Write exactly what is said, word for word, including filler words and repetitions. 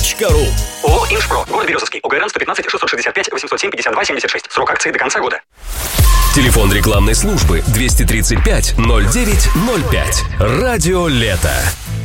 точка ру. ООО «Инжпро». Город Березовский. ОГРН сто пятнадцать шестьсот шестьдесят пять восемьсот семь пятьдесят два семьдесят шесть. Срок акции до конца года. Телефон рекламной службы двести тридцать пять ноль девять ноль пять. Радио «Лето».